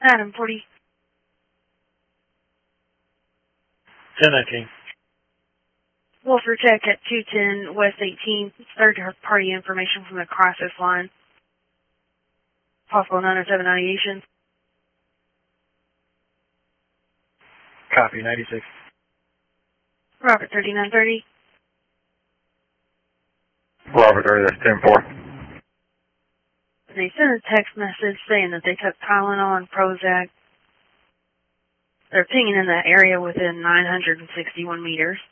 Adam 40. 1019. Wolfer check at 210 West 18th. Third-party information from the crisis line. Possible 907 ideation. Copy, 96. Robert 3930. Robert 30, that's 10-4. They sent a text message saying that they took Tylenol and Prozac. They're pinging in that area within 961 meters.